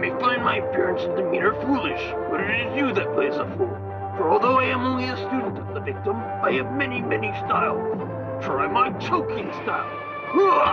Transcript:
may find my appearance and demeanor foolish, but it is you that plays a fool. For although I am only a student of the victim, I have many, many styles. Try my choking style. Hua!